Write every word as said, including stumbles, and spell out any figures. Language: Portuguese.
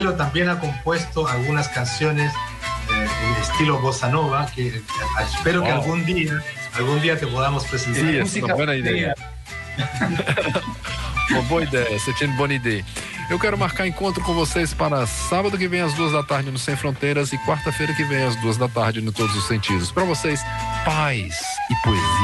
también ha compuesto algunas canciones eh, en estilo bossa nova que eh, espero Wow. que algún día, algún día te podamos presentar. Sim, essa é uma boa ideia. Uma boa ideia, você tinha uma boa ideia. Eu quero marcar encontro com vocês para sábado que vem às duas da tarde no Sem Fronteiras e quarta-feira que vem às duas da tarde no Todos os Sentidos. Para vocês, paz e poesia.